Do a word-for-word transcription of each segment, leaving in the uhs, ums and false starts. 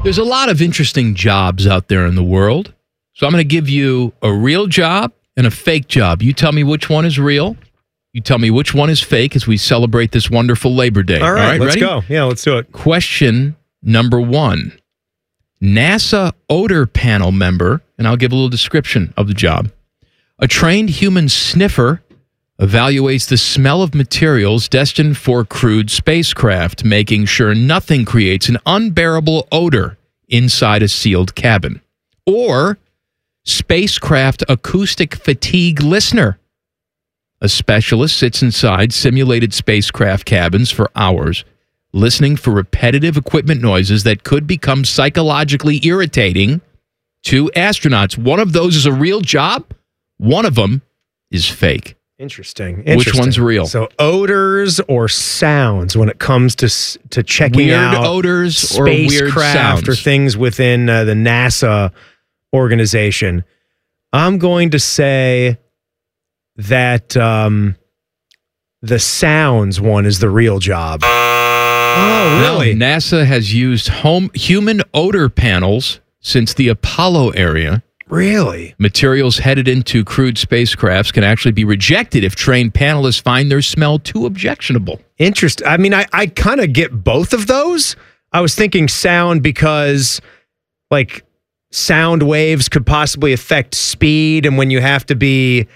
There's a lot of interesting jobs out there in the world. So I'm going to give you a real job and a fake job. You tell me which one is real. You tell me which one is fake as we celebrate this wonderful Labor Day. All right, All right let's ready? go. Yeah, let's do it. Question number one. NASA odor panel member, and I'll give a little description of the job. A trained human sniffer evaluates the smell of materials destined for crewed spacecraft, making sure nothing creates an unbearable odor inside a sealed cabin. Or spacecraft acoustic fatigue listener. A specialist sits inside simulated spacecraft cabins for hours, listening for repetitive equipment noises that could become psychologically irritating to astronauts. One of those is a real job. One of them is fake. Interesting. Interesting. Which one's real? So odors or sounds when it comes to s- to checking Weird out odors or weird spacecraft sounds. or things within uh, the NASA organization. I'm going to say that um, the sounds one is the real job. Oh, really? No, NASA has used home human odor panels since the Apollo era. Really? Materials headed into crewed spacecrafts can actually be rejected if trained panelists find their smell too objectionable. Interesting. I mean, I, I kind of get both of those. I was thinking sound because, like, sound waves could possibly affect speed, and when you have to be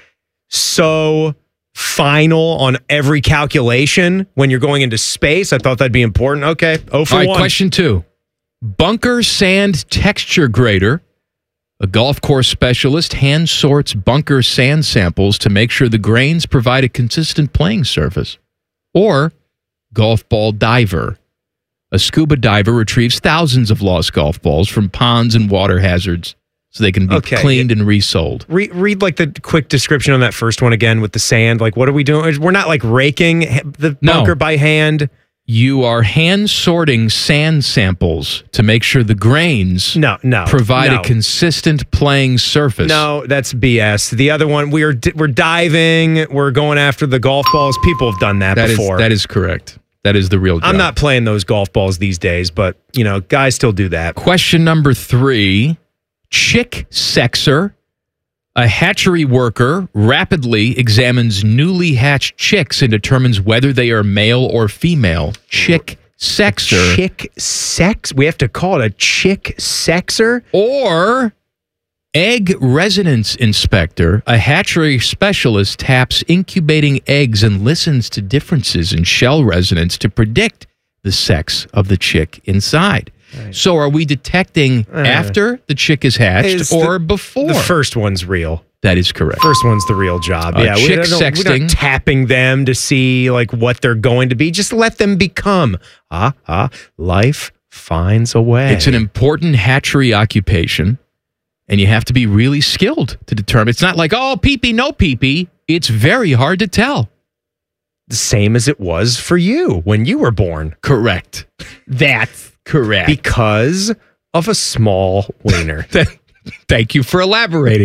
so final on every calculation when you're going into space, I thought that'd be important. Okay, oh for All right, one. question two. Bunker sand texture grader. A golf course specialist hand sorts bunker sand samples to make sure the grains provide a consistent playing surface. Or golf ball diver. A scuba diver retrieves thousands of lost golf balls from ponds and water hazards so they can be Okay. cleaned and resold. Re- read like the quick description on that first one again with the sand. Like, what are we doing? We're not like raking the No. bunker by hand. You are hand sorting sand samples to make sure the grains No, no, provide no. a consistent playing surface. No, that's B S. The other one, we are we're diving, we're going after the golf balls. People have done that, That is before. that is correct. That is the real job. I'm not playing those golf balls these days, but you know, guys still do that. Question number three. Chick sexer. A hatchery worker rapidly examines newly hatched chicks and determines whether they are male or female. Chick sexer. Chick sex? We have to call it a chick sexer? Or egg resonance inspector. A hatchery specialist taps incubating eggs and listens to differences in shell resonance to predict the sex of the chick inside. Right. So are we detecting uh, after the chick is hatched or the, before? The first one's real. That is correct. First one's the real job. Uh, yeah, chick we don't, sexting. We're not tapping them to see like what they're going to be. Just let them become. Ah, ah, life finds a way. It's an important hatchery occupation, and you have to be really skilled to determine. It's not like, oh, pee-pee, no pee-pee. It's very hard to tell. The same as it was for you when you were born. Correct. That's correct. Because of a small wiener. Thank you for elaborating.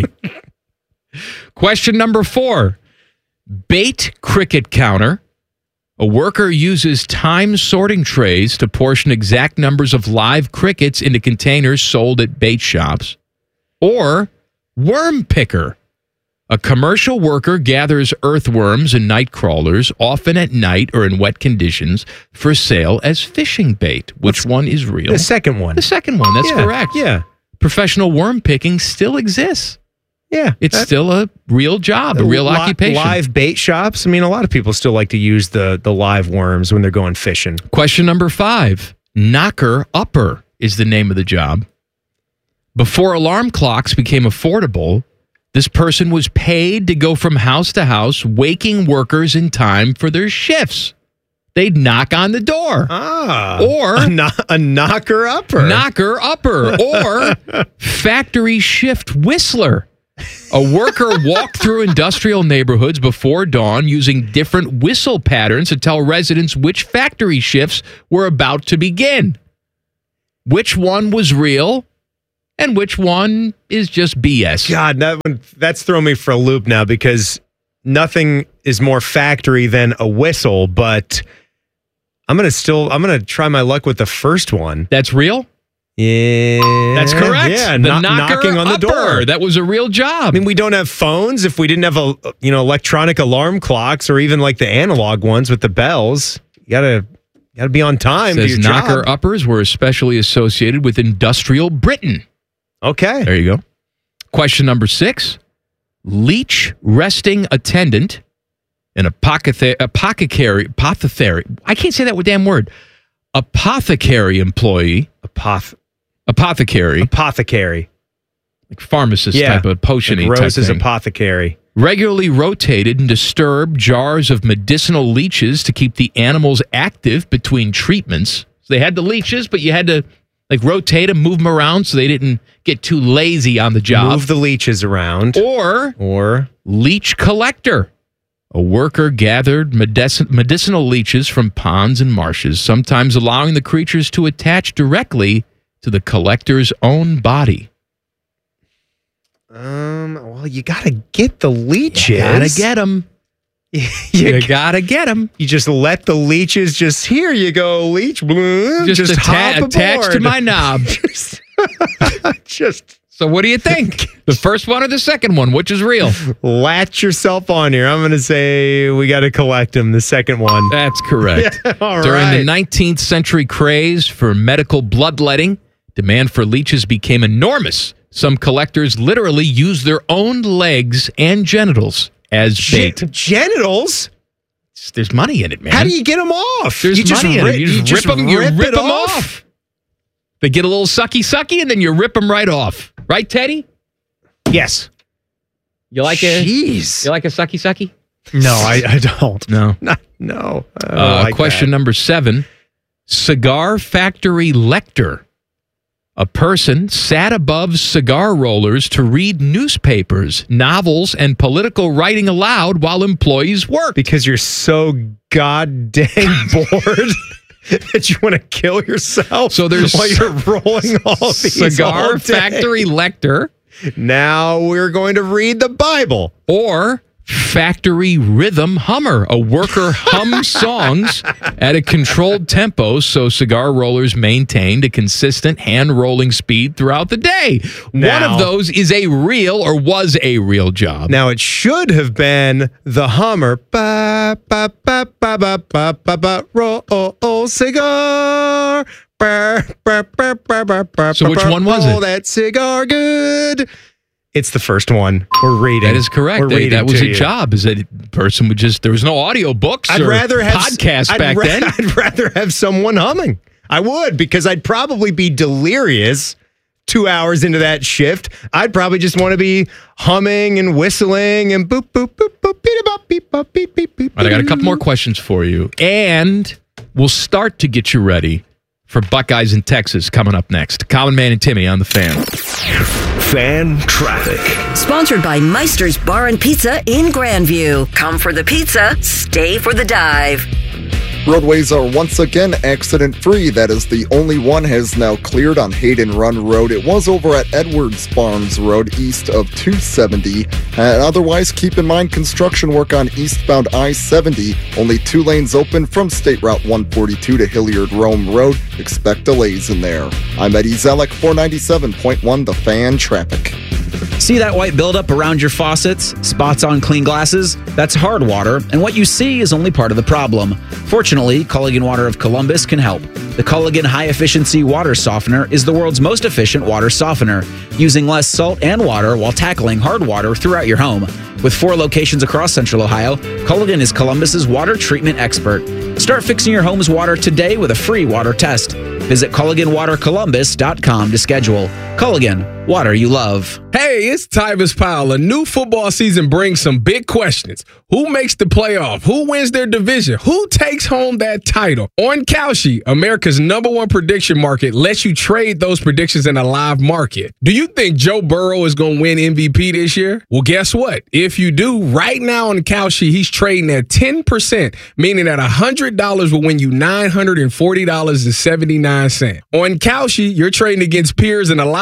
Question number four. Bait cricket counter. A worker uses time sorting trays to portion exact numbers of live crickets into containers sold at bait shops. Or worm picker. A commercial worker gathers earthworms and night crawlers, often at night or in wet conditions, for sale as fishing bait. Which one is real? The second one. The second one. That's yeah, correct. Yeah. Professional worm picking still exists. Yeah. It's still a real job, a real li- occupation. Live bait shops. I mean, a lot of people still like to use the, the live worms when they're going fishing. Question number five. Knocker upper is the name of the job. Before alarm clocks became affordable, this person was paid to go from house to house, waking workers in time for their shifts. They'd knock on the door. Ah. Or a, no- a knocker upper. Knocker upper. Or factory shift whistler. A worker walked through industrial neighborhoods before dawn using different whistle patterns to tell residents which factory shifts were about to begin. Which one was real? And which one is just B S? God, that one, that's thrown me for a loop now because nothing is more factory than a whistle, but I'm going to still, I'm going to try my luck with the first one. That's real? Yeah. That's correct. Yeah, the kno- knocker knocking on the upper. door. That was a real job. I mean, we don't have phones. If we didn't have a you know electronic alarm clocks or even like the analog ones with the bells, you gotta gotta be on time to Says your knocker job. uppers were especially associated with industrial Britain. Okay. There you go. Question number six. Leech resting attendant, an apothe- apothecary, apothecary, I can't say that with damn word. Apothecary employee, Apoth- apothecary, apothecary. like pharmacist Yeah. type of potion-y Like type Rose's thing. apothecary. Regularly rotated and disturbed jars of medicinal leeches to keep the animals active between treatments. So they had the leeches, but you had to like rotate them, move them around so they didn't get too lazy on the job. Move the leeches around. Or Or leech collector. A worker gathered medic- medicinal leeches from ponds and marshes, sometimes allowing the creatures to attach directly to the collector's own body. um, well, you gotta get the leeches. You gotta get them. you, You gotta get them. you just let the leeches just here you go, leech. Blah, Just, just atta- hop attached to aboard. my knob. just, just So what do you think? The first one or the second one? Which is real? latch yourself on here. I'm gonna say we got to collect them. The second one. That's correct. Yeah, all During right. the nineteenth century craze for medical bloodletting, demand for leeches became enormous. Some collectors literally used their own legs and genitals as bait. Gen- genitals. There's money in it, man. How do you get them off? There's you just money in rip, it. You just, rip them. You rip, it them off. They get a little sucky sucky, and then you rip them right off. Right, Teddy? Yes. You like a Jeez. you like a sucky sucky? No, I, I don't. No. No. no I don't Uh, like question that. number seven. Cigar factory lector. A person sat above cigar rollers to read newspapers, novels, and political writing aloud while employees worked. Because you're so goddamn bored that you want to kill yourself. So there's while you're rolling all these all cigar day. factory lector Now we're going to read the Bible. or factory rhythm hummer. A worker hums songs at a controlled tempo so cigar rollers maintained a consistent hand-rolling speed throughout the day. One Now- of those is a real or was a real job. Now it should have been the Hummer. Ba ba ba ba ba ba ba ba roll oh, oh, cigar. Ba, ba, ba, ba, ba, ba, So which ba, one was roll it? that cigar good. It's the first one. We're reading. That is correct. We're They- reading that was to a you. job. Is that person would just there was no audio books I'd or rather have podcasts I'd back ra- then. I'd rather have someone humming. I would, because I'd probably be delirious two hours into that shift. I'd probably just want to be humming and whistling and boop boop boop boop beep bop beep bop beep beep beep. All right, I got a couple more questions for you, and we'll start to get you ready for Buckeyes in Texas coming up next. Common Man and Timmy on the Fan. Fan traffic. Sponsored by Meister's Bar and Pizza in Grandview. Come for the pizza, stay for the dive. Roadways are once again accident-free. That is, the only one has now cleared on Hayden Run Road. It was over at Edwards Farms Road, east of two seventy. And otherwise, keep in mind construction work on eastbound I seventy. Only two lanes open from State Route one forty-two to Hilliard-Rome Road. Expect delays in there. I'm Eddie Zellick, four ninety-seven point one The Fan Traffic. See that white buildup around your faucets? Spots on clean glasses? That's hard water, and what you see is only part of the problem. Fortunately, Culligan Water of Columbus can help. The Culligan High Efficiency Water Softener is the world's most efficient water softener, using less salt and water while tackling hard water throughout your home. With four locations across Central Ohio, Culligan is Columbus's water treatment expert. Start fixing your home's water today with a free water test. Visit Culligan Water Columbus dot com to schedule. Culligan, water you love. Hey, it's Tyvis Powell. A new football season brings some big questions. Who makes the playoff? Who wins their division? Who takes home that title? On Kalshi, America's number one prediction market, lets you trade those predictions in a live market. Do you think Joe Burrow is going to win M V P this year? Well, guess what? If you do, right now on Kalshi, he's trading at ten percent, meaning that one hundred dollars will win you nine hundred forty dollars and seventy-nine cents. On Kalshi, you're trading against peers in a live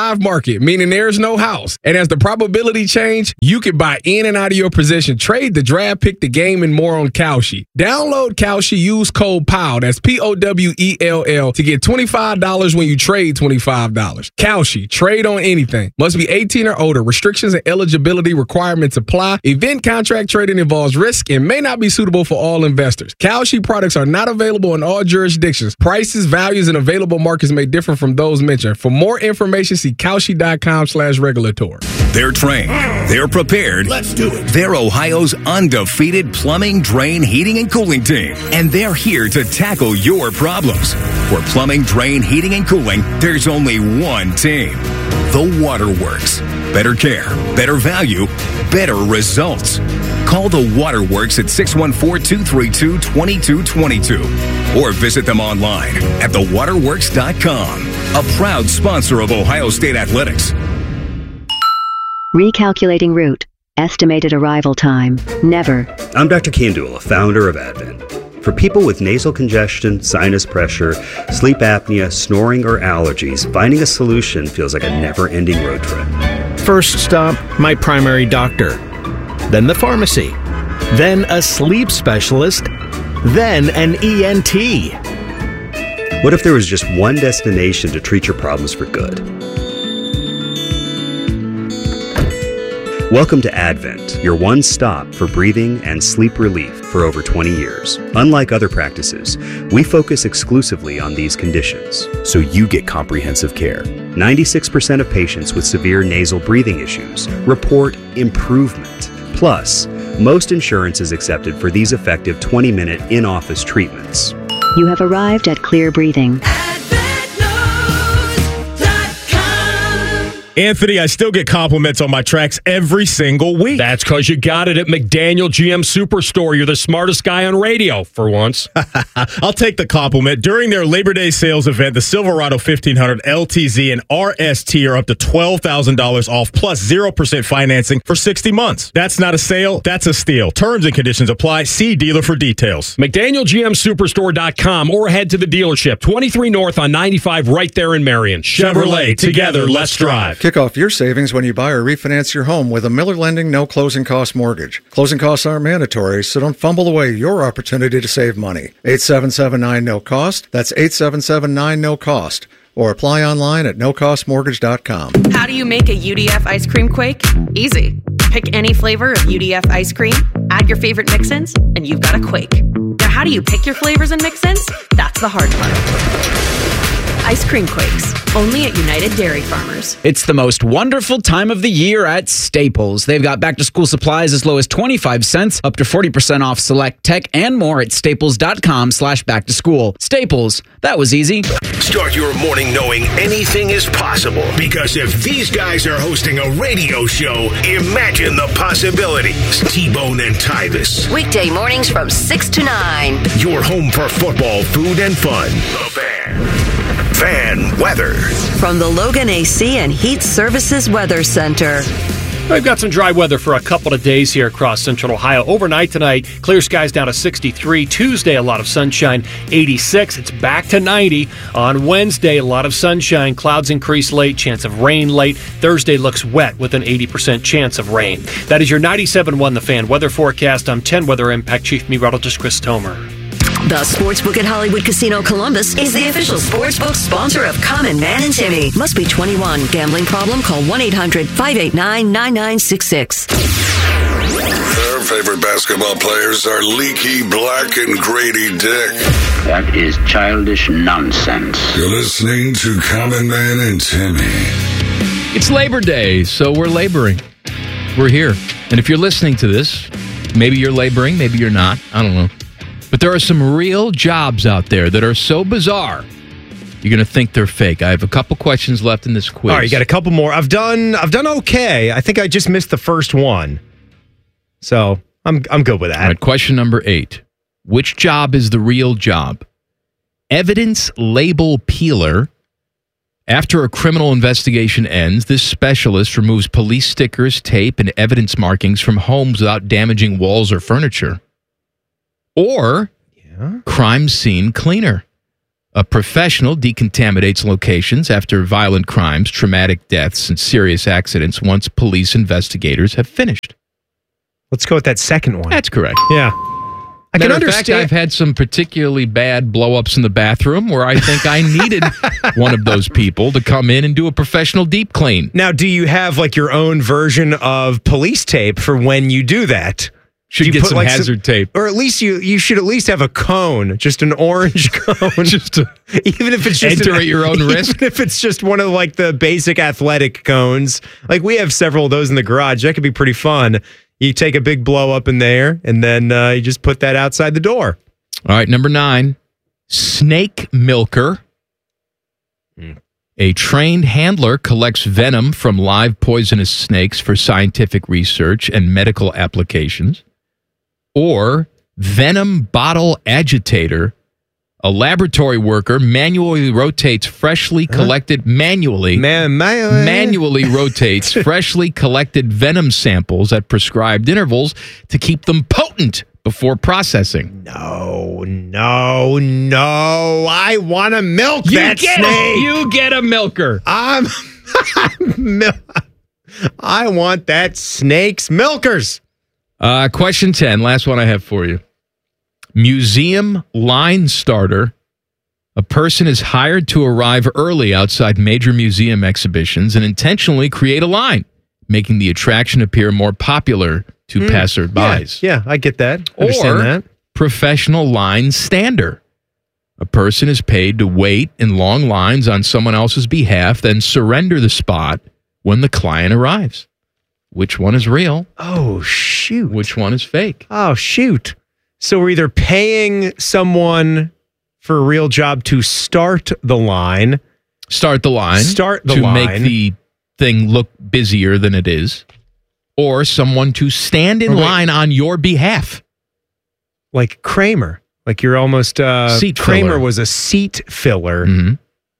live market, meaning there's no house. And as the probability change, you can buy in and out of your position, trade the draft, pick the game, and more on Kalshi. Download Kalshi, use code P O W, that's P O W E L L, to get twenty-five dollars when you trade twenty-five dollars. Kalshi, trade on anything. Must be eighteen or older. Restrictions and eligibility requirements apply. Event contract trading involves risk and may not be suitable for all investors. Kalshi products are not available in all jurisdictions. Prices, values, and available markets may differ from those mentioned. For more information, see Kalshi.com slash regulatory. They're trained. They're prepared. Let's do it. They're Ohio's undefeated plumbing, drain, heating, and cooling team. And they're here to tackle your problems. For plumbing, drain, heating, and cooling, there's only one team. The Waterworks. Better care, better value, better results. Call the Waterworks at six one four, two three two, two two two two or visit them online at the waterworks dot com. A proud sponsor of Ohio State Athletics. Recalculating route. Estimated arrival time. Never. I'm Doctor Kandula, founder of Advent. For people with nasal congestion, sinus pressure, sleep apnea, snoring, or allergies, finding a solution feels like a never-ending road trip. First stop, my primary doctor. Then the pharmacy. Then a sleep specialist. Then an E N T. What if there was just one destination to treat your problems for good? Welcome to Advent, your one stop for breathing and sleep relief for over twenty years. Unlike other practices, we focus exclusively on these conditions, so you get comprehensive care. ninety-six percent of patients with severe nasal breathing issues report improvement. Plus, most insurance is accepted for these effective twenty-minute in-office treatments. You have arrived at Clear Breathing. Anthony, I still get compliments on my tracks every single week. That's because you got it at McDaniel G M Superstore. You're the smartest guy on radio, for once. I'll take the compliment. During their Labor Day sales event, the Silverado fifteen hundred L T Z and R S T are up to twelve thousand dollars off, plus zero percent financing for sixty months. That's not a sale, that's a steal. Terms and conditions apply. See dealer for details. McDaniel G M Superstore dot com or head to the dealership. twenty-three North on ninety-five right there in Marion. Chevrolet, together, let's drive. Kick off your savings when you buy or refinance your home with a Miller Lending no closing cost mortgage. Closing costs aren't mandatory, so don't fumble away your opportunity to save money. eight seven seven nine no cost. That's eight seven seven nine no cost. Or apply online at no cost mortgage dot com. How do you make a U D F ice cream quake? Easy. Pick any flavor of U D F ice cream, add your favorite mix-ins, and you've got a quake. Now, how do you pick your flavors and mix-ins? That's the hard part. Ice cream quakes, only at United Dairy Farmers. It's the most wonderful time of the year at Staples. They've got back-to-school supplies as low as twenty-five cents, up to forty percent off select tech, and more at staples.com slash back-to-school. Staples, that was easy. Start your morning knowing anything is possible. Because if these guys are hosting a radio show, imagine the possibilities. T-Bone and Tyvis. Weekday mornings from six to nine. Your home for football, food, and fun. The Fan. Fan weather. From the Logan A C and Heat Services Weather Center. We've got some dry weather for a couple of days here across central Ohio. Overnight tonight, clear skies down to sixty-three. Tuesday, a lot of sunshine, eighty-six. It's back to ninety. On Wednesday, a lot of sunshine. Clouds increase late, chance of rain late. Thursday looks wet with an eighty percent chance of rain. That is your ninety-seven point one The Fan weather forecast. I'm ten Weather Impact Chief Meteorologist Chris Tomer. The Sportsbook at Hollywood Casino Columbus is the official sportsbook sponsor of Common Man and Timmy. Must be twenty-one. Gambling problem? Call one eight hundred five eight nine nine nine six six. Their favorite basketball players are Leaky Black and Grady Dick. That is childish nonsense. You're listening to Common Man and Timmy. It's Labor Day, so we're laboring. We're here. And if you're listening to this, maybe you're laboring, maybe you're not. I don't know. But there are some real jobs out there that are so bizarre, you're going to think they're fake. I have a couple questions left in this quiz. All right, you got a couple more. I've done I've done okay. I think I just missed the first one. So I'm I'm good with that. All right, question number eight. Which job is the real job? Evidence label peeler. After a criminal investigation ends, this specialist removes police stickers, tape, and evidence markings from homes without damaging walls or furniture. Or yeah. crime scene cleaner. A professional decontaminates locations after violent crimes, traumatic deaths, and serious accidents once police investigators have finished. Let's go with that second one. That's correct. Yeah. I Matter can of understand. fact, I've had some particularly bad blow-ups in the bathroom where I think I needed one of those people to come in and do a professional deep clean. Now, do you have like your own version of police tape for when you do that? Should Do you get put, some like, hazard tape. Or at least you you should at least have a cone, just an orange cone. Just to even if it's just enter an- at your own even risk. If it's just one of like the basic athletic cones. Like we have several of those in the garage. That could be pretty fun. You take a big blow up in there and then uh, you just put that outside the door. All right, number nine, snake milker. A trained handler collects venom from live poisonous snakes for scientific research and medical applications. Or venom bottle agitator. A laboratory worker manually rotates freshly collected manually Man, man, manually rotates freshly collected venom samples at prescribed intervals to keep them potent before processing. No, no, no. I want to milk You that get snake. it. You get a milker. I'm, mil- I want that snake's milkers. Uh, question ten, last one I have for you. Museum line starter. A person is hired to arrive early outside major museum exhibitions and intentionally create a line, making the attraction appear more popular to Mm, passerbys. Yeah, yeah, I get that. Understand Or that. professional line stander. A person is paid to wait in long lines on someone else's behalf, then surrender the spot when the client arrives. Which one is real? Oh, shoot. Which one is fake? Oh, shoot. So we're either paying someone for a real job to start the line. Start the line. Start the to line. make the thing look busier than it is. Or someone to stand in Or wait. line on your behalf. Like Kramer. Like you're almost... Uh, Seat Kramer filler. was a seat filler Mhm.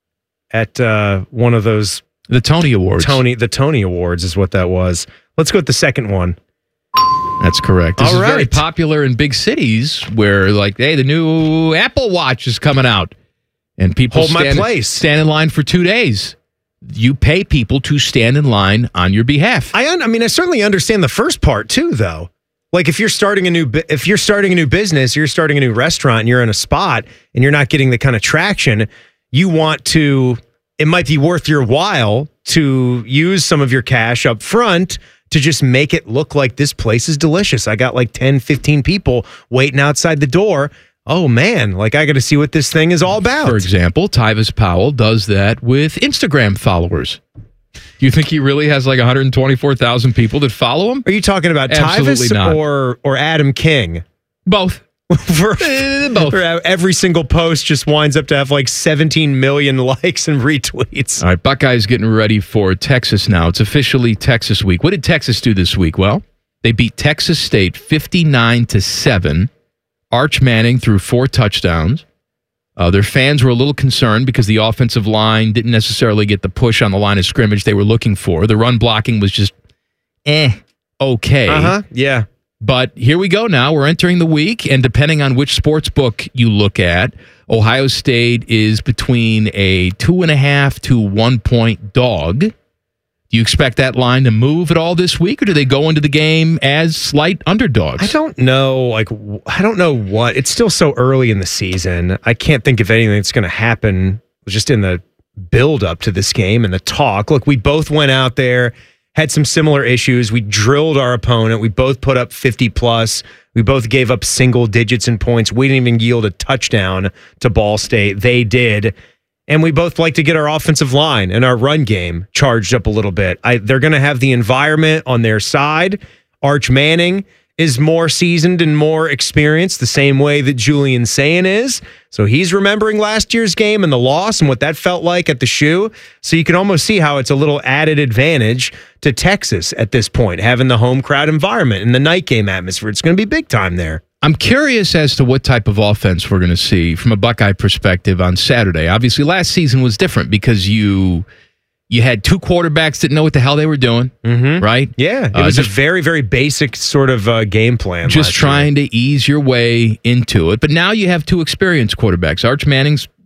at uh, one of those... The Tony Awards. Tony, the Tony Awards is what that was. Let's go with the second one. That's correct. This All is very right. popular in big cities where, like, hey, the new Apple Watch is coming out. And people Hold my stand, place. stand in line for two days. You pay people to stand in line on your behalf. I un- I mean, I certainly understand the first part too, though. Like if you're starting a new bu- if you're starting a new business, you're starting a new restaurant, and you're in a spot, and you're not getting the kind of traction you want to. It might be worth your while to use some of your cash up front to just make it look like this place is delicious. I got like ten, fifteen people waiting outside the door. Oh man, like I got to see what this thing is all about. For example, Tyvis Powell does that with Instagram followers. Do you think he really has like one hundred twenty-four thousand people that follow him? Are you talking about Absolutely Tyvis not. or or Adam King? Both. For, both. for every single post just winds up to have like seventeen million likes and retweets. All right, Buckeyes getting ready for Texas now. It's officially Texas week. What did Texas do this week? Well, they beat Texas State fifty-nine to seven. Arch Manning threw four touchdowns. Uh, their fans were a little concerned because the offensive line didn't necessarily get the push on the line of scrimmage they were looking for. The run blocking was just eh, okay. Uh-huh. Yeah. But here we go now. We're entering the week, and depending on which sports book you look at, Ohio State is between a two and a half to one point dog. Do you expect that line to move at all this week, or do they go into the game as slight underdogs? I don't know. Like, w- I don't know what. It's still so early in the season. I can't think of anything that's going to happen just in the build up to this game and the talk. Look, we both went out there, had some similar issues. We drilled our opponent. We both put up fifty plus. We both gave up single digits in points. We didn't even yield a touchdown to Ball State. They did. And we both like to get our offensive line and our run game charged up a little bit. I, they're going to have the environment on their side. Arch Manning is more seasoned and more experienced, the same way that Julian Sayin is. So he's remembering last year's game and the loss and what that felt like at the shoe. So you can almost see how it's a little added advantage to Texas at this point, having the home crowd environment and the night game atmosphere. It's going to be big time there. I'm curious as to what type of offense we're going to see from a Buckeye perspective on Saturday. Obviously, last season was different because you you had two quarterbacks that didn't know what the hell they were doing, mm-hmm. right? Yeah, it Uh, was just, a very, very basic sort of uh, game plan. just last trying to ease your way into it. But now you have two experienced quarterbacks. Arch Manning's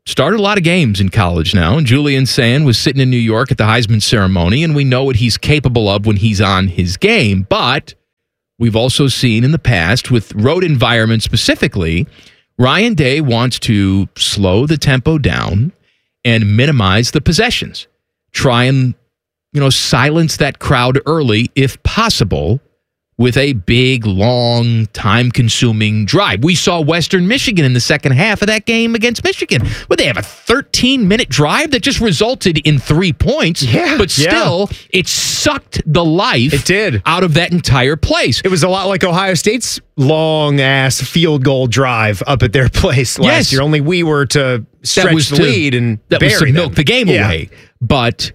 started a lot of games in college now, and Julian Sand was sitting in New York at the Heisman ceremony, and we know what he's capable of when he's on his game. But we've also seen in the past, with road environments specifically, Ryan Day wants to slow the tempo down and minimize the possessions. Try and, you know, silence that crowd early if possible with a big, long, time-consuming drive. We saw Western Michigan in the second half of that game against Michigan, where they have a thirteen-minute drive that just resulted in three points. Yeah, but still, yeah. it sucked the life it did. out of that entire place. It was a lot like Ohio State's long-ass field goal drive up at their place last yes. year, only we were to stretch that was the to, lead and that bury was to them. milk the game yeah. away. But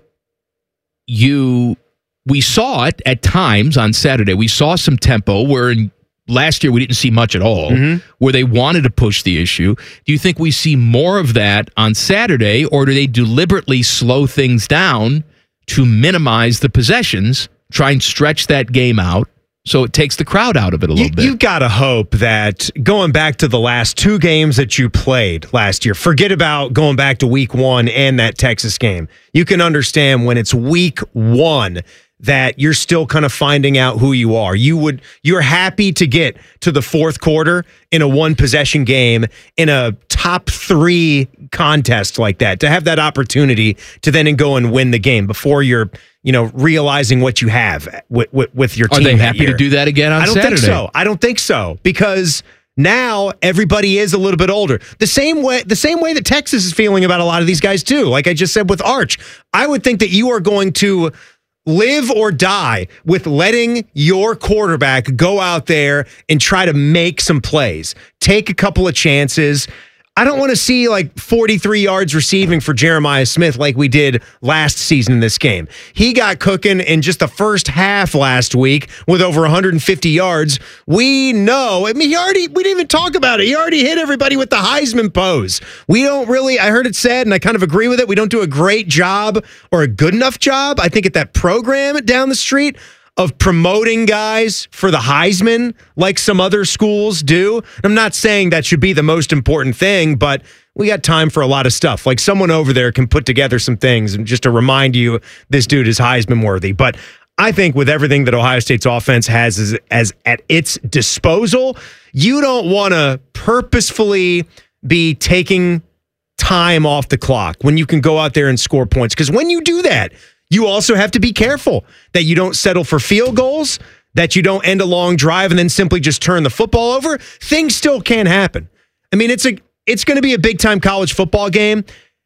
you... We saw it at times on Saturday. We saw some tempo where in, last year we didn't see much at all, mm-hmm. where they wanted to push the issue. Do you think we see more of that on Saturday, or do they deliberately slow things down to minimize the possessions, try and stretch that game out so it takes the crowd out of it a little you, bit? You got to hope that going back to the last two games that you played last year, forget about going back to week one and that Texas game. You can understand when it's week one that you're still kind of finding out who you are. You would, you're happy to get to the fourth quarter in a one possession game in a top three contest like that, to have that opportunity to then go and win the game before you're, you know, realizing what you have with, with, with your team. Are they happy year. to do that again on I don't Saturday? think so. I don't think so, because now everybody is a little bit older. The same way, the same way that Texas is feeling about a lot of these guys too. Like I just said with Arch, I would think that you are going to live or die with letting your quarterback go out there and try to make some plays, take a couple of chances. I don't want to see like forty-three yards receiving for Jeremiah Smith like we did last season in this game. He got cooking in just the first half last week with over one hundred fifty yards. We know, I mean, he already, we didn't even talk about it. He already hit everybody with the Heisman pose. We don't really, I heard it said, and I kind of agree with it, we don't do a great job or a good enough job, I think, at that program down the street of promoting guys for the Heisman like some other schools do. I'm not saying that should be the most important thing, but we got time for a lot of stuff. Like someone over there can put together some things and just to remind you this dude is Heisman worthy. But I think with everything that Ohio State's offense has as, as at its disposal, you don't want to purposefully be taking time off the clock when you can go out there and score points. Because when you do that, you also have to be careful that you don't settle for field goals, that you don't end a long drive and then simply just turn the football over. Things still can happen. I mean, it's a it's going to be a big-time college football game.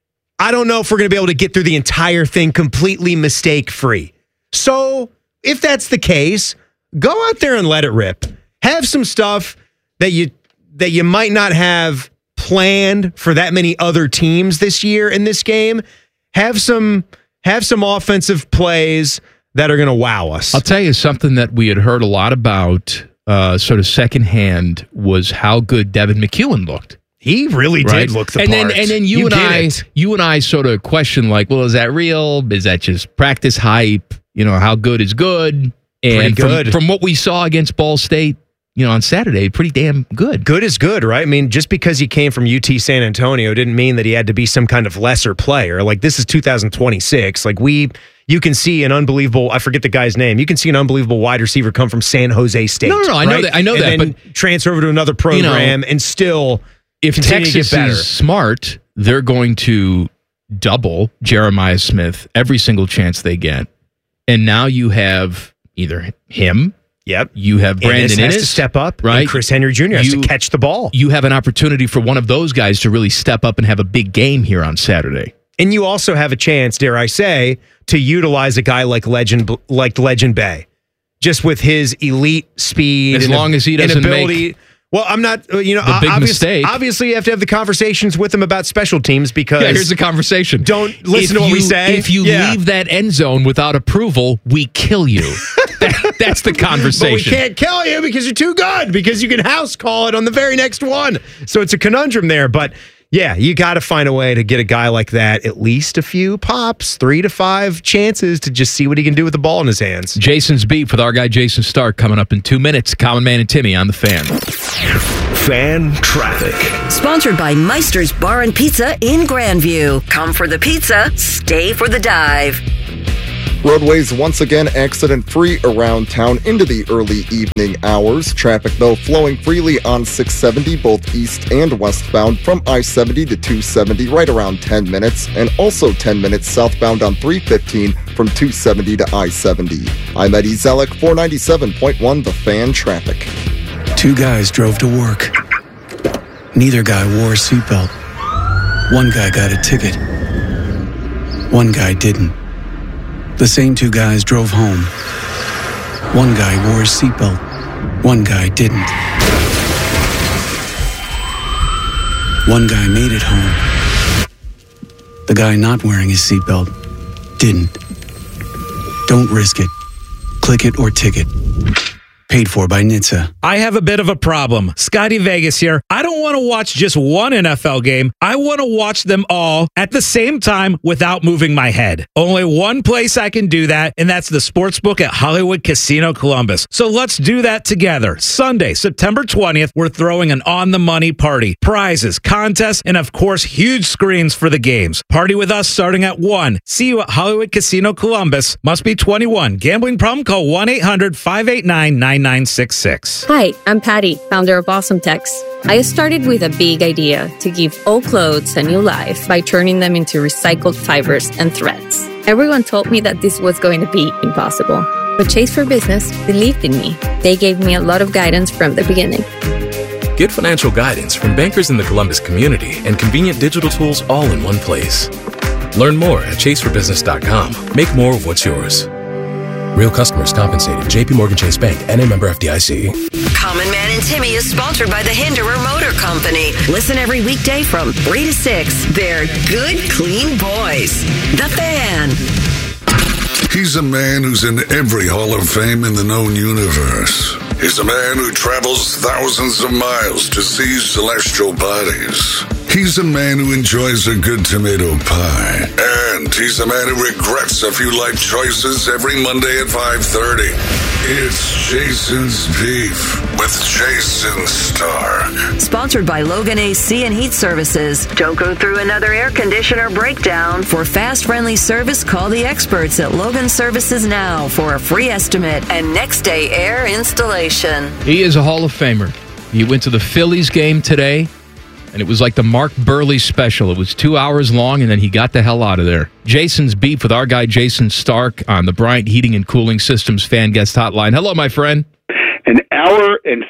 I don't know if we're going to be able to get through the entire thing completely mistake-free. So if that's the case, go out there and let it rip. Have some stuff that you that you might not have planned for that many other teams this year in this game. Have some... Have some offensive plays that are going to wow us. I'll tell you something that we had heard a lot about uh, sort of secondhand was how good Devin McEwen looked. He really right? did look the and part. Then, and then you, you and I, it. you and I sort of questioned like, well, is that real? Is that just practice hype? You know, how good is good? And good. From, from what we saw against Ball State, you know, on Saturday, pretty damn good. Good is good, right? I mean, just because he came from U T San Antonio didn't mean that he had to be some kind of lesser player. Like, this is two thousand twenty-six. Like, we, you can see an unbelievable, I forget the guy's name, you can see an unbelievable wide receiver come from San Jose State. No, no, no, I right? know that, I know and that, then but transfer over to another program, you know, and still if Texas is smart, they're going to double Jeremiah Smith every single chance they get. And now you have either him, Yep. You have Brandon Ennis has Ennis, to step up, right? And Chris Henry Junior has you, to catch the ball. You have an opportunity for one of those guys to really step up and have a big game here on Saturday. And you also have a chance, dare I say, to utilize a guy like Legend, like Legend Bay, just with his elite speed, as and long as he doesn't ability. make. Well, I'm not, you know, the big obviously, mistake. Obviously, you have to have the conversations with him about special teams because. Yeah, here's the conversation. Don't listen if to what you, we say. If you yeah. leave that end zone without approval, we kill you. that, that's the conversation. But we can't kill you because you're too good, because you can house call it on the very next one. So it's a conundrum there. But Yeah, you got to find a way to get a guy like that at least a few pops, three to five chances to just see what he can do with the ball in his hands. Jason's Beat with our guy Jason Stark coming up in two minutes. Common Man and Timmy on the Fan. Fan traffic. Sponsored by Meister's Bar and Pizza in Grandview. Come for the pizza, stay for the dive. Roadways once again accident-free around town into the early evening hours. Traffic, though, flowing freely on six seventy, both east and westbound, from I seventy to two seventy, right around ten minutes, and also ten minutes southbound on three fifteen from two seventy to I seventy. I'm Eddie Zellick, four ninety-seven point one The Fan Traffic. Two guys drove to work. Neither guy wore a seatbelt. One guy got a ticket. One guy didn't. The same two guys drove home. One guy wore a seatbelt. One guy didn't. One guy made it home. The guy not wearing his seatbelt didn't. Don't risk it. Click it or ticket. Paid for by N H T S A. I have a bit of a problem. Scotty Vegas here. I don't want to watch just one N F L game. I want to watch them all at the same time without moving my head. Only one place I can do that, and that's the Sportsbook at Hollywood Casino Columbus. So let's do that together. Sunday, September twentieth, we're throwing an on-the-money party. Prizes, contests, and of course, huge screens for the games. Party with us starting at one. See you at Hollywood Casino Columbus. Must be twenty-one. Gambling problem? Call one eight hundred five eight nine nine nine six six. Hi, I'm Patty, founder of Awesome Tex. I started with a big idea to give old clothes a new life by turning them into recycled fibers and threads. Everyone told me that this was going to be impossible, but Chase for Business believed in me. They gave me a lot of guidance from the beginning. Get financial guidance from bankers in the Columbus community and convenient digital tools all in one place. Learn more at chase for business dot com. Make more of what's yours. Real customers compensated. J P Morgan Chase Bank, N A member F D I C. Common Man and Timmy is sponsored by the Hinderer Motor Company. Listen every weekday from three to six. They're good, clean boys. The Fan. He's a man who's in every Hall of Fame in the known universe. He's a man who travels thousands of miles to see celestial bodies. He's a man who enjoys a good tomato pie. And he's a man who regrets a few life choices every Monday at five thirty. It's Jason's Beef with Jason Stark. Sponsored by Logan A C and Heat Services. Don't go through another air conditioner breakdown. For fast, friendly service, call the experts at Logan Services now for a free estimate and next day air installation. He is a Hall of Famer. He went to the Phillies game today, and it was like the Mark Burley special. It was two hours long, and then he got the hell out of there. Jason's Beef with our guy Jason Stark on the Bryant Heating and Cooling Systems Fan Guest Hotline. Hello, my friend. An hour and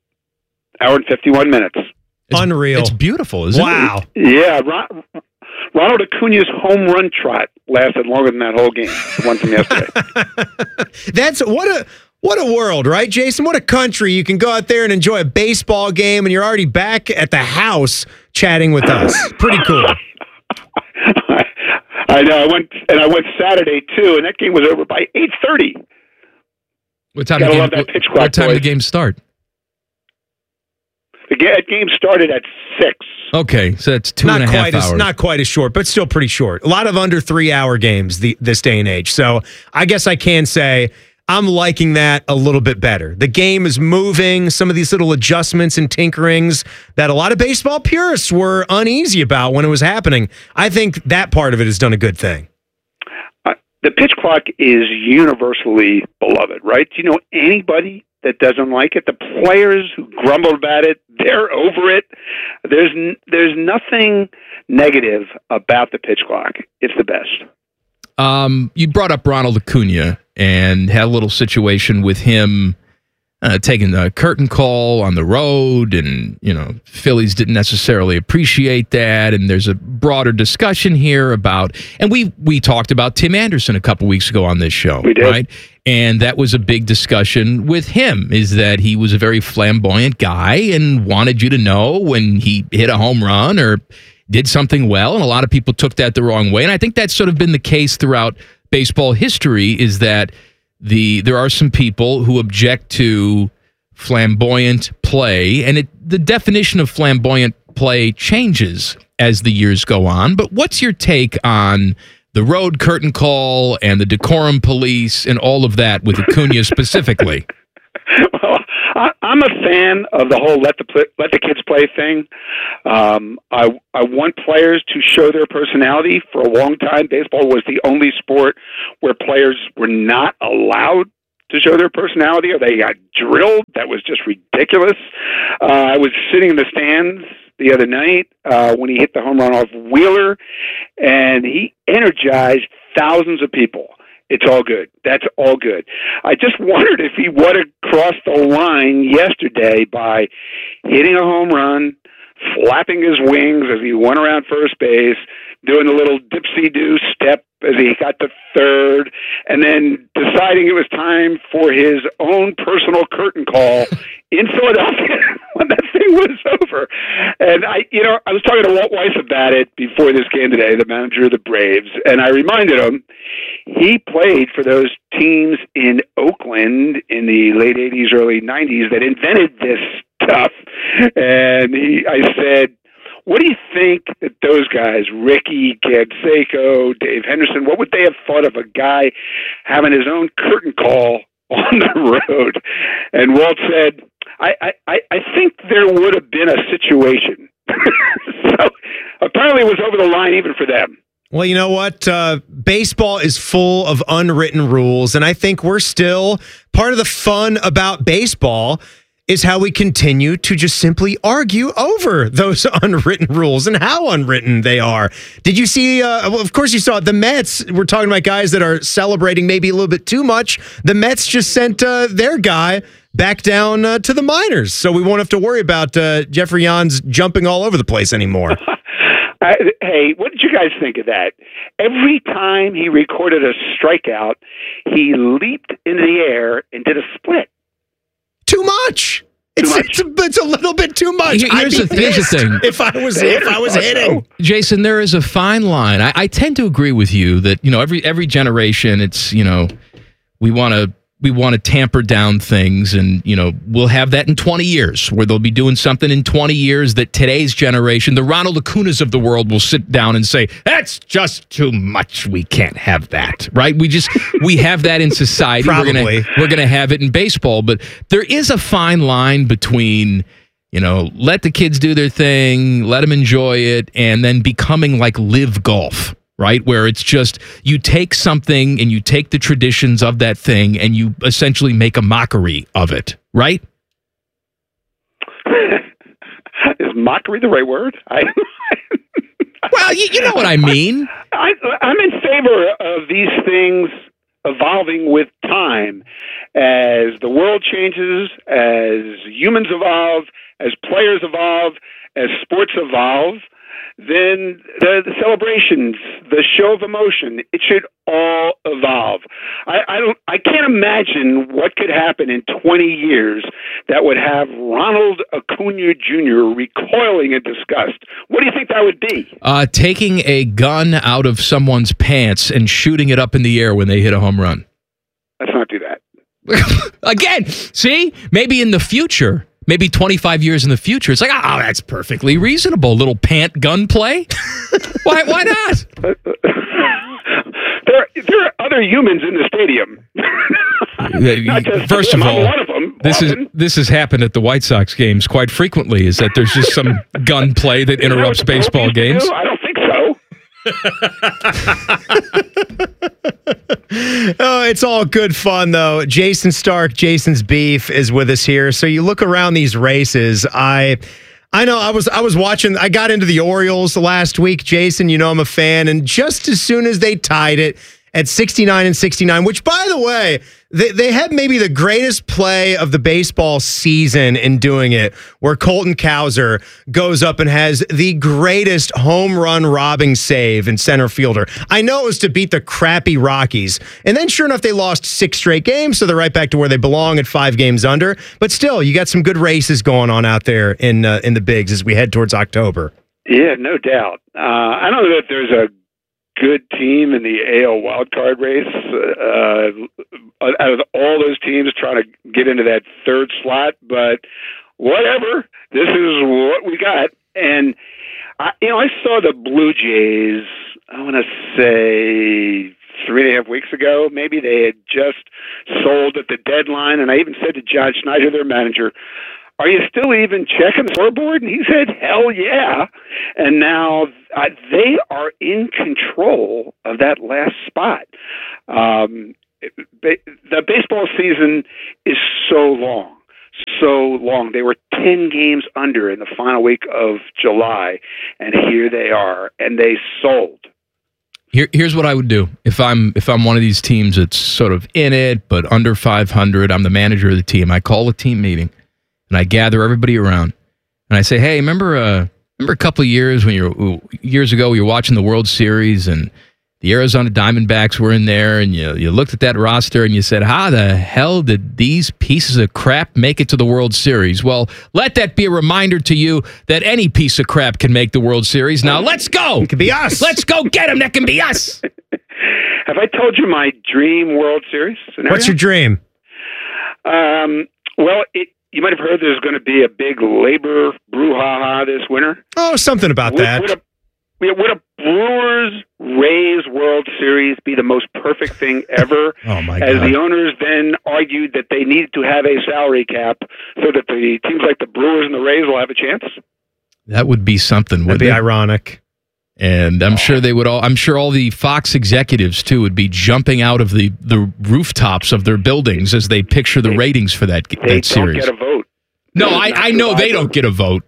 hour and fifty-one minutes. It's, Unreal. It's beautiful, isn't wow. it? Yeah, Ron, Ronald Acuna's home run trot lasted longer than that whole game. The one from yesterday. That's what a what a world, right, Jason? What a country. You can go out there and enjoy a baseball game, and you're already back at the house chatting with us. Pretty cool. I know. I went and I went Saturday too, and that game was over by eight thirty. What time? Gotta The love game, that pitch what clock, time boys. did the game start? The ga- game started at six. Okay, so that's two not and a half quite as, hours. Not quite as short, but still pretty short. A lot of under three-hour games the, this day and age. So I guess I can say I'm liking that a little bit better. The game is moving, some of these little adjustments and tinkerings that a lot of baseball purists were uneasy about when it was happening. I think that part of it has done a good thing. Uh, the pitch clock is universally beloved, right? Do you know anybody that doesn't like it? The players who grumble about it, they're over it. There's n- there's nothing negative about the pitch clock. It's the best. Um, you brought up Ronald Acuna and had a little situation with him uh, taking the curtain call on the road, and you know, Phillies didn't necessarily appreciate that. And there's a broader discussion here about, and we we talked about Tim Anderson a couple weeks ago on this show, we did. right? And that was a big discussion with him, is that he was a very flamboyant guy and wanted you to know when he hit a home run or did something well. And a lot of people took that the wrong way. And I think that's sort of been the case throughout baseball history, is that the there are some people who object to flamboyant play. And it, the definition of flamboyant play changes as the years go on. But what's your take on the road curtain call and the decorum police and all of that with Acuna specifically? Well, I, I'm a fan of the whole let the play, let the kids play thing. Um, I I want players to show their personality. For a long time, baseball was the only sport where players were not allowed to show their personality, or they got drilled. That was just ridiculous. Uh, I was sitting in the stands the other night uh, when he hit the home run off Wheeler, and he energized thousands of people. It's all good. That's all good. I just wondered if he would have crossed the line yesterday by hitting a home run, flapping his wings as he went around first base, doing a little dipsy-do step as he got to third, and then deciding it was time for his own personal curtain call in Philadelphia when that thing was over. And I, you know, I was talking to Walt Weiss about it before this game today, the manager of the Braves, and I reminded him he played for those teams in Oakland in the late eighties, early nineties that invented this stuff. And he, I said, what do you think that those guys, Ricky, Canseco, Dave Henderson, what would they have thought of a guy having his own curtain call on the road? And Walt said, I, I, I think there would have been a situation. So apparently it was over the line even for them. Well, you know what? Uh, baseball is full of unwritten rules, and I think we're still part of the fun about baseball is how we continue to just simply argue over those unwritten rules and how unwritten they are. Did you see, uh, well, of course you saw it, the Mets, we're talking about guys that are celebrating maybe a little bit too much. The Mets just sent uh, their guy back down uh, to the minors, so we won't have to worry about uh, Jeffrey Yans jumping all over the place anymore. Uh, hey, what did you guys think of that? Every time he recorded a strikeout, he leaped into the air and did a split. Too much. It's, much. it's, a, it's a little bit too much. Here's the, here's the thing. If I was if I was hitting, Jason, there is a fine line. I, I tend to agree with you that you know every every generation, it's you know we want to we want to tamper down things, and you know we'll have that in twenty years where they'll be doing something in twenty years that today's generation, the Ronald Acunas of the world, will sit down and say that's just too much. We can't have that, right? We just we have that in society. Probably. We're gonna we're gonna have it in baseball, but there is a fine line between you know let the kids do their thing, let them enjoy it, and then becoming like live golf. Right, where it's just you take something and you take the traditions of that thing and you essentially make a mockery of it, right? Is mockery the right word? I, well, you, you know what I mean. I, I'm in favor of these things evolving with time. As the world changes, as humans evolve, as players evolve, as sports evolve, then the, the celebrations, the show of emotion, it should all evolve. I, I don't. I can't imagine what could happen in twenty years that would have Ronald Acuna Junior recoiling in disgust. What do you think that would be? Uh, taking a gun out of someone's pants and shooting it up in the air when they hit a home run. Let's not do that. Again, see? Maybe in the future. Maybe twenty-five years in the future, it's like, oh, that's perfectly reasonable. Little pant gun play. why? Why not? there, there are other humans in the stadium. First of all, one of them, this is this has happened at the White Sox games quite frequently. Is that there's just some gun play that interrupts baseball games? I don't think so. Oh, it's all good fun, though. Jason Stark, Jason's Beef, is with us here. So you look around these races. I, I know I was I was watching. I got into the Orioles last week. Jason, you know I'm a fan, and just as soon as they tied it at sixty-nine and sixty-nine, which, by the way, they, they had maybe the greatest play of the baseball season in doing it, where Colton Cowser goes up and has the greatest home run robbing save in center fielder. I know it was to beat the crappy Rockies. And then sure enough, they lost six straight games, so they're right back to where they belong at five games under. But still, you got some good races going on out there in, uh, in the bigs as we head towards October. Yeah, no doubt. Uh, I don't know that there's a good team in the A L wildcard race. Uh, out of all those teams trying to get into that third slot, but whatever. This is what we got. And, I, you know, I saw the Blue Jays, I want to say three and a half weeks ago. Maybe they had just sold at the deadline. And I even said to John Schneider, their manager, are you still even checking the scoreboard? And he said, hell yeah. And now uh, they are in control of that last spot. Um, it, the baseball season is so long, so long. They were ten games under in the final week of July, and here they are, and they sold. Here, here's what I would do if I'm if I'm one of these teams that's sort of in it but under five hundred. I'm the manager of the team. I call a team meeting. And I gather everybody around, and I say, "Hey, remember, uh, remember a couple of years when you years ago you were watching the World Series, and the Arizona Diamondbacks were in there, and you you looked at that roster, and you said, how the hell did these pieces of crap make it to the World Series? Well, let that be a reminder to you that any piece of crap can make the World Series. Now, let's go. It can be us. Let's go get them. That can be us." Have I told you my dream World Series scenario? What's your dream? Um. Well, it. You might have heard there's going to be a big labor brouhaha this winter. Oh, something about would, that. Would a, would a Brewers-Rays World Series be the most perfect thing ever? Oh, my As God. the owners then argued that they needed to have a salary cap so that the teams like the Brewers and the Rays will have a chance? That would be something. That'd Would be it? ironic. And I'm sure they would all. I'm sure all the Fox executives too would be jumping out of the, the rooftops of their buildings as they picture the ratings for that They that don't series. get a vote. No, It's I, not I know they Survivor. don't get a vote.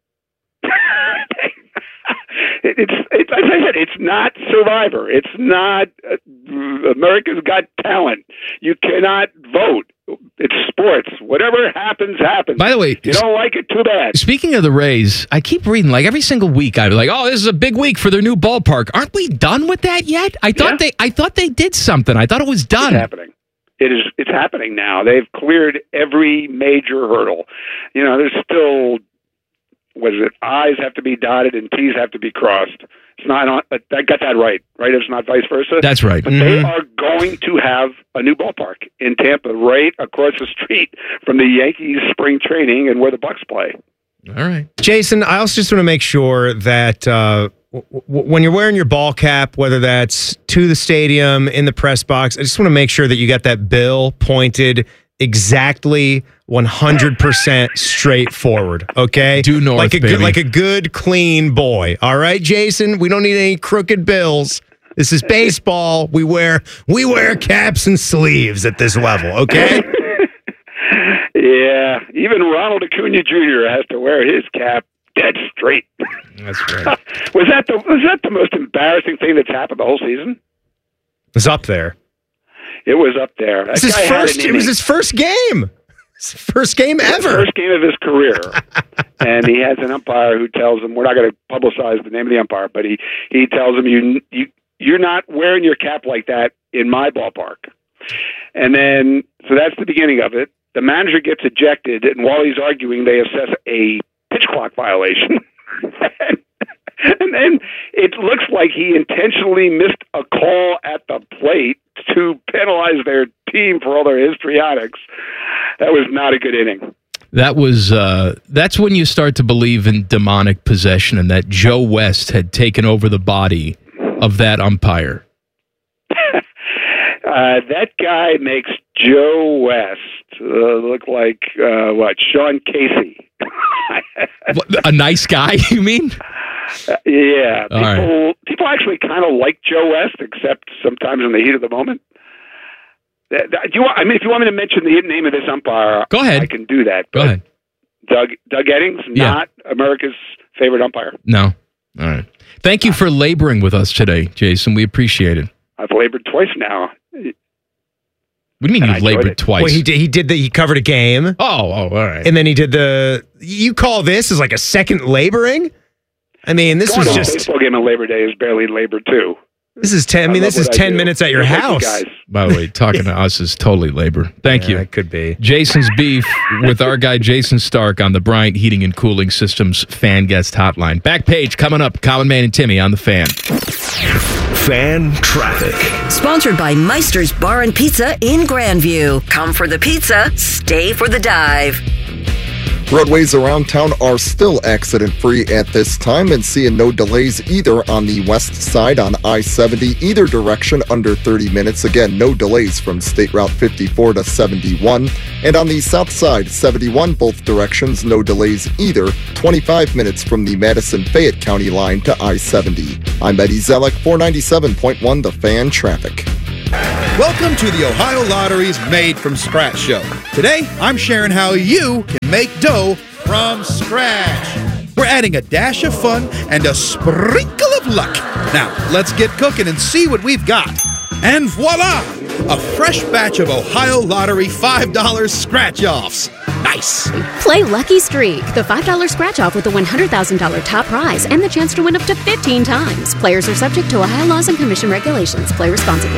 It- It's, it's as I said, it's not Survivor. It's not uh, America's Got Talent. You cannot vote. It's sports. Whatever happens, happens. By the way, you don't like it, too bad. Speaking of the Rays, I keep reading like every single week. I'm like, oh, this is a big week for their new ballpark. Aren't we done with that yet? I thought Yeah. they. I thought they did something. I thought it was done. It's happening. It is. It's happening now. They've cleared every major hurdle. You know, there's still. What is it? I's have to be dotted and T's have to be crossed. It's not on. I got that right, right? It's not vice versa. That's right. But Mhm. they are going to have a new ballpark in Tampa, right across the street from the Yankees spring training and where the Bucks play. All right, Jason, I also just want to make sure that uh, w- w- when you're wearing your ball cap, whether that's to the stadium, in the press box, I just want to make sure that you got that bill pointed exactly one hundred percent straightforward, okay? Due north, like a good, baby. like a good, clean boy. All right, Jason? We don't need any crooked bills. This is baseball. We wear we wear caps and sleeves at this level, okay? Yeah, even Ronald Acuna Junior has to wear his cap dead straight. That's right. was that the was that the most embarrassing thing that's happened the whole season? It's up there. It was up there. It's That his guy had first, an it was inning. his first game. His first game ever. First game of his career. And he has an umpire who tells him, we're not going to publicize the name of the umpire, but he, he tells him, you, you, you're not wearing your cap like that in my ballpark. And then, so that's the beginning of it. The manager gets ejected, and while he's arguing, they assess a pitch clock violation. And then it looks like he intentionally missed a call at the plate to penalize their team for all their histrionics. That was not a good inning. That was uh, that's when you start to believe in demonic possession and that Joe West had taken over the body of that umpire. uh, that guy makes Joe West uh, look like uh, what? Sean Casey. What, a nice guy, you mean? Uh, yeah, All people right. people actually kind of like Joe West, except sometimes in the heat of the moment. That- that- Do you want, I mean, if you want me to mention the name of this umpire, Go ahead. I can do that. Go but ahead. Doug Doug Eddings, Yeah. not America's favorite umpire. No. All right. Thank you for laboring with us today, Jason. We appreciate it. I've labored twice now. What do you mean And I you've enjoyed labored it. twice? Well, he did. He did the. He covered a game. Oh, oh, all right. And then he did the. You call this as like a second laboring? I mean, this Going was to a just. baseball game on Labor Day is barely labor too. This is ten. I mean, I this love is what I ten do. minutes at your Just like you house. guys. By the way, talking to us is totally labor. Thank you. It could be. Jason's Beef with our guy Jason Stark on the Bryant Heating and Cooling Systems fan guest hotline. Back page coming up. Common Man and Timmy on the Fan. Fan traffic. Sponsored by Meister's Bar and Pizza in Grandview. Come for the pizza, stay for the dive. Roadways around town are still accident-free at this time and seeing no delays either on the west side on I seventy, either direction under thirty minutes. Again, no delays from State Route fifty-four to seventy-one. And on the south side, seventy-one, both directions, no delays either, twenty-five minutes from the Madison-Fayette County line to I seventy. I'm Eddie Zellick, four ninety-seven point one The Fan Traffic. Welcome to the Ohio Lottery's Made from Scratch show. Today, I'm sharing how you can make dough from scratch. We're adding a dash of fun and a sprinkle of luck. Now, let's get cooking and see what we've got. And voila! A fresh batch of Ohio Lottery five dollar scratch-offs. Nice! Play Lucky Streak, the five dollar scratch-off with a one hundred thousand dollars top prize and the chance to win up to fifteen times. Players are subject to Ohio laws and commission regulations. Play responsibly.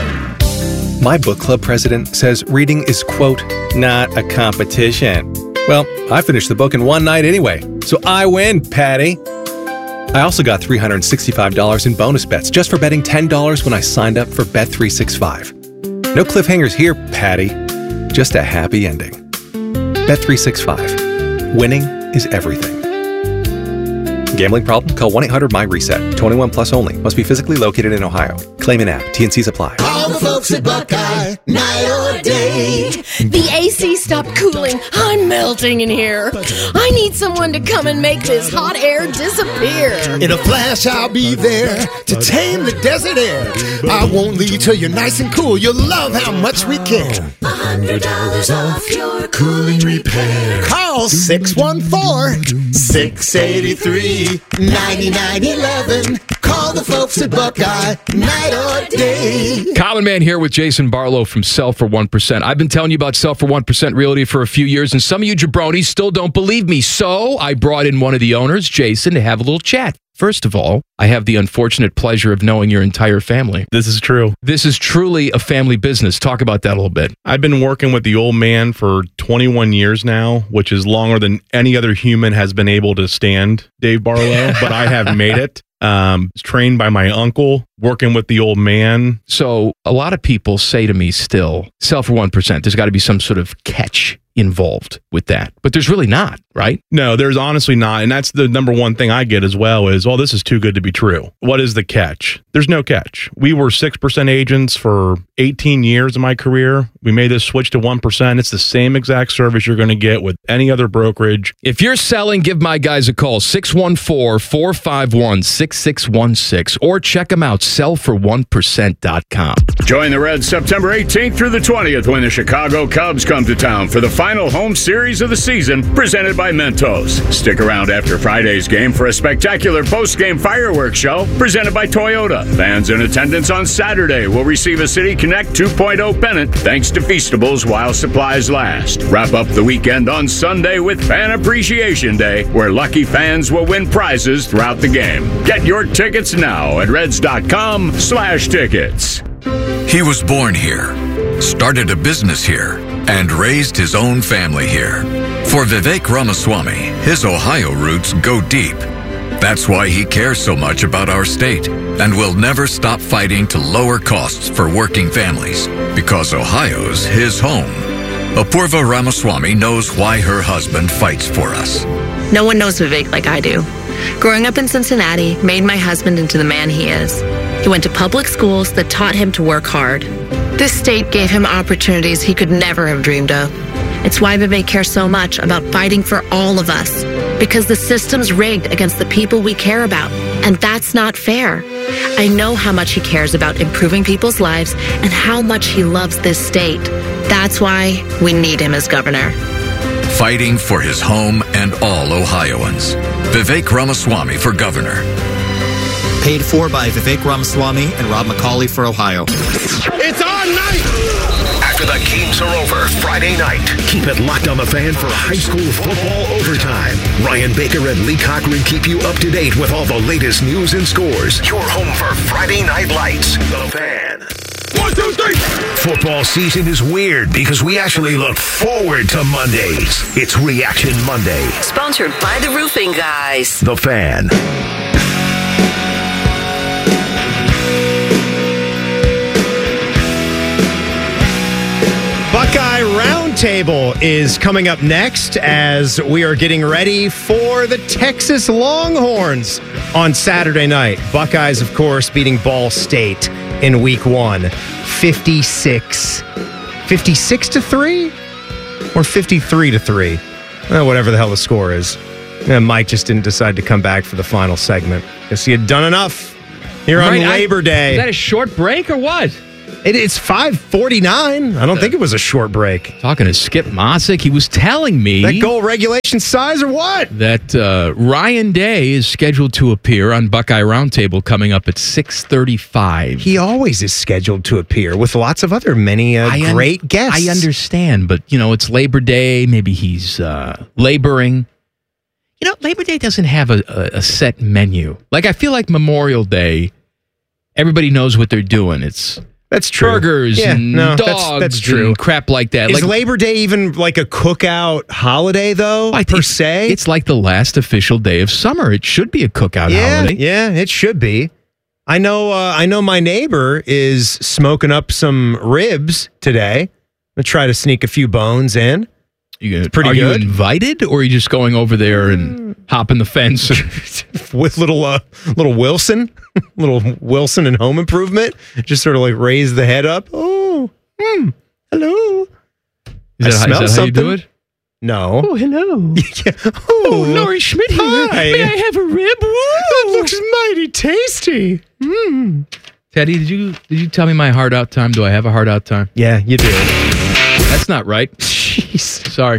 My book club president says reading is, quote, not a competition. Well, I finished the book in one night anyway, so I win, Patty. I also got three hundred sixty-five dollars in bonus bets just for betting ten dollars when I signed up for Bet three sixty-five. No cliffhangers here, Patty. Just a happy ending. Bet three sixty-five. Winning is everything. Gambling problem? Call one eight hundred M Y reset. twenty-one plus only. Must be physically located in Ohio. Claim an app. T N Cs apply. All the folks at Buckeye, night or day. The A C stopped cooling. I'm melting in here. I need someone to come and make this hot air disappear. In a flash, I'll be there to tame the desert air. I won't leave till you're nice and cool. You'll love how much we care. one hundred dollars off your cooling repair. Call six one four, six eight three, nine nine one one. Call the folks at Buckeye, night or day. Common Man here with Jason Barlow from Sell for one percent. I've been telling you about Sell for one percent Realty for a few years, and some of you jabronis still don't believe me. So I brought in one of the owners, Jason, to have a little chat. First of all, I have the unfortunate pleasure of knowing your entire family. This is true. This is truly a family business. Talk about that a little bit. I've been working with the old man for twenty-one years now, which is longer than any other human has been able to stand, Dave Barlow, but I have made it. Um, trained by my uncle, working with the old man. So a lot of people say to me still, Sell for one percent, there's got to be some sort of catch involved with that. But there's really not, right? No, there's honestly not. And that's the number one thing I get as well is, well, this is too good to be true. What is the catch? There's no catch. We were six percent agents for eighteen years of my career. We made this switch to one percent. It's the same exact service you're going to get with any other brokerage. If you're selling, give my guys a call, six one four, four five one, six six one six, or check them out, sell for one percent dot com. Join the Reds September eighteenth through the twentieth when the Chicago Cubs come to town for the final home series of the season, presented by Mentos. Stick around after Friday's game for a spectacular post-game fireworks show presented by Toyota. Fans in attendance on Saturday will receive a City Connect two point oh pennant thanks to Feastables while supplies last. Wrap up the weekend on Sunday with Fan Appreciation Day, where lucky fans will win prizes throughout the game. Get your tickets now at reds.com slash tickets. He was born here, started a business here, and raised his own family here. For Vivek Ramaswamy, his Ohio roots go deep. That's why he cares so much about our state and will never stop fighting to lower costs for working families, because Ohio's his home. Apurva Ramaswamy knows why her husband fights for us. No one knows Vivek like I do. Growing up in Cincinnati made my husband into the man he is. He went to public schools that taught him to work hard. This state gave him opportunities he could never have dreamed of. It's why Vivek cares so much about fighting for all of us, because the system's rigged against the people we care about, and that's not fair. I know how much he cares about improving people's lives and how much he loves this state. That's why we need him as governor. Fighting for his home and all Ohioans. Vivek Ramaswamy for governor. Paid for by Vivek Ramaswamy and Rob McCauley for Ohio. It's on night! After the games are over Friday night, keep it locked on the Fan for high school football overtime. Ryan Baker and Lee Cochran keep you up to date with all the latest news and scores. Your home for Friday Night Lights. The Fan. One, two, three. Football season is weird because we actually look forward to Mondays. It's Reaction Monday. Sponsored by the Roofing Guys. The Fan. Buckeye round Roundtable is coming up next as we are getting ready for the Texas Longhorns on Saturday night. Buckeyes, of course, beating Ball State in week one. fifty-six. fifty-six to three? Or fifty-three to three? Eh, whatever the hell the score is. Eh, Mike just didn't decide to come back for the final segment. Guess he had done enough here on Right, I- Labor Day. Is that a short break or what? It, it's five forty-nine. I don't think it was a short break. Talking to Skip Mossick, he was telling me That goal regulation size or what? that uh, Ryan Day is scheduled to appear on Buckeye Roundtable coming up at six thirty-five. He always is scheduled to appear with lots of other many uh, I un- great guests. I understand, but you know, it's Labor Day. Maybe he's uh, laboring. You know, Labor Day doesn't have a, a, a set menu. Like, I feel like Memorial Day, everybody knows what they're doing. It's That's true. burgers Yeah, and no, dogs that's- that's true. and crap like that. Is like, Labor Day even like a cookout holiday, though, I per think se? It's like the last official day of summer. It should be a cookout yeah, holiday. yeah, it should be. I know. Uh, I know. My neighbor is smoking up some ribs today. I'm gonna try to sneak a few bones in. You gonna, pretty are good. you invited, or are you just going over there and hopping the fence? With little uh, little Wilson, little Wilson and Home Improvement, just sort of like raise the head up. Oh, hmm, hello. Is that, I how, smell is that how you do something. it? No. Oh, hello. Yeah. Oh, Oh, Laurie Schmidt here. Hi. May I have a rib? That looks mighty tasty. Mm. Teddy, did you did you tell me my hard out time? Do I have a hard out time? Yeah, you do. That's not right. Jeez. Sorry.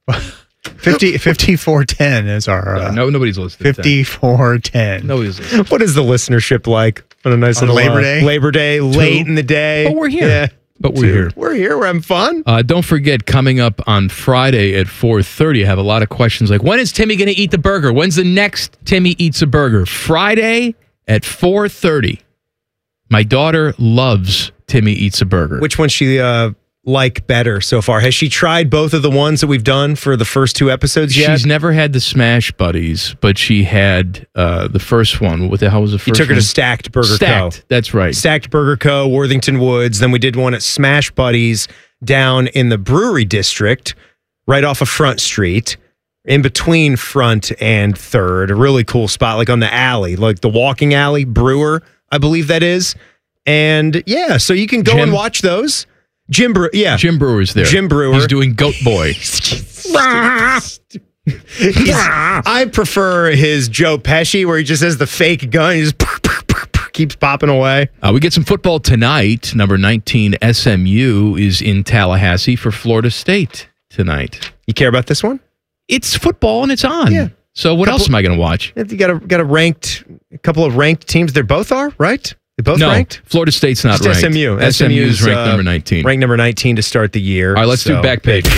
fifty, fifty-four ten is our uh, no, nobody's listening. fifty-four ten. Nobody's listening. What is the listenership like on a nice On little Labor uh, Day? Labor Day, late in the day. But we're here. Yeah. But we're Dude, here. We're here. We're having fun. Uh, don't forget, coming up on Friday at four thirty, I have a lot of questions like, when is Timmy going to eat the burger? When's the next Timmy Eats a Burger? Friday at four thirty. My daughter loves Timmy Eats a Burger. Which one she uh, like better so far? Has she tried both of the ones that we've done for the first two episodes yet? She's never had the Smash Buddies, but she had uh, the first one. What the hell was the first You took her one? to Stacked Burger Stacked, Co. that's right. Stacked Burger Co., Worthington Woods. Then we did one at Smash Buddies down in the Brewery District, right off of Front Street, in between Front and Third. A really cool spot, like on the alley, like the walking alley, Brewer, I believe that is. And yeah, so you can go Jim- and watch those. Jim Brewer, yeah. Jim Brewer's there. Jim Brewer. He's doing Goat Boy. He's- I prefer his Joe Pesci, where he just has the fake gun. He just keeps popping away. Uh, we get some football tonight. Number nineteen S M U is in Tallahassee for Florida State tonight. You care about this one? It's football and it's on. Yeah. So what Couple- else am I going to watch? You got a got a ranked, a couple of ranked teams. They both are right. They both no, ranked. Florida State's not Just ranked. S M U. S M U is ranked uh, number nineteen. Ranked number nineteen to start the year. All right, let's So- do back page.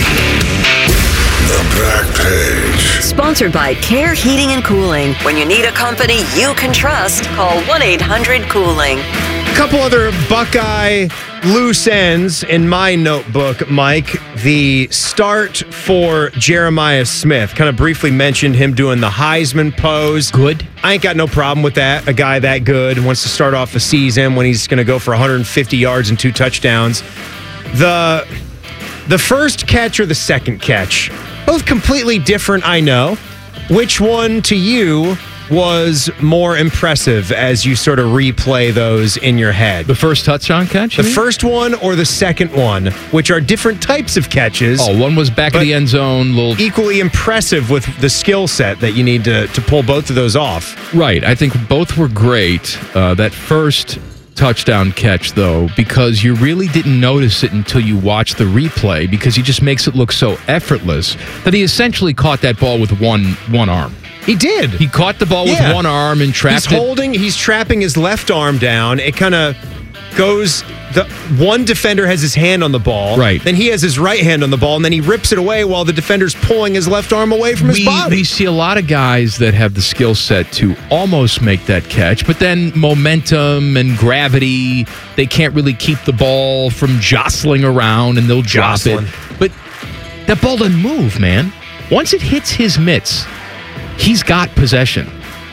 The back page. Sponsored by Care Heating and Cooling. When you need a company you can trust, call one eight hundred cooling. A couple other Buckeye loose ends in my notebook, Mike. The start for Jeremiah Smith. Kind of briefly mentioned him doing the Heisman pose. Good. I ain't got no problem with that. A guy that good wants to start off the season when he's going to go for one hundred fifty yards and two touchdowns. The the first catch or the second catch, both completely different, I know. Which one to you was more impressive as you sort of replay those in your head? The first touchdown catch? The first one or the second one, which are different types of catches. Oh, one was back of the end zone. Little Equally impressive with the skill set that you need to, to pull both of those off. Right. I think both were great. Uh, that first touchdown catch, though, because you really didn't notice it until you watched the replay, because he just makes it look so effortless that he essentially caught that ball with one one arm. He did. He caught the ball Yeah. with one arm and trapped He's it. holding, he's trapping his left arm down. It kind of goes, the one defender has his hand on the ball. Right. Then he has his right hand on the ball, and then he rips it away while the defender's pulling his left arm away from his we, body. we see a lot of guys that have the skill set to almost make that catch, but then momentum and gravity, they can't really keep the ball from jostling around and they'll drop Jostling. it. But that ball doesn't move, man. Once it hits his mitts, he's got possession.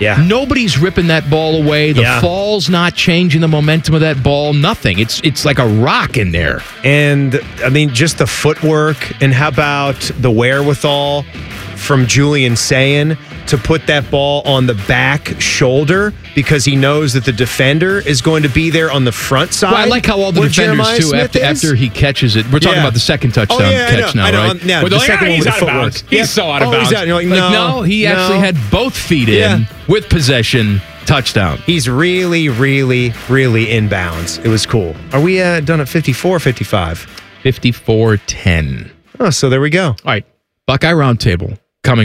Yeah. Nobody's ripping that ball away. The Yeah. fall's not changing the momentum of that ball. Nothing. It's it's like a rock in there. And I mean, just the footwork, and how about the wherewithal from Julian Sayin to put that ball on the back shoulder because he knows that the defender is going to be there on the front side. Well, I like how all the where defenders Jeremiah too Smith after, is. after he catches it. We're talking Yeah. about the second touchdown Oh, yeah, I catch know, now, I know. right? Yeah, Where the they're like, second "Ah, one he's with out the of bounds. footwork. He's Yeah. so out of Oh, he's bounds. out. You're like, Like, no, no, he no. actually had both feet in Yeah. with possession. Touchdown. He's really, really, really inbounds. It was cool. Are we uh, done at fifty-four, fifty-five? fifty-four ten. Oh, so there we go. All right. Buckeye Roundtable.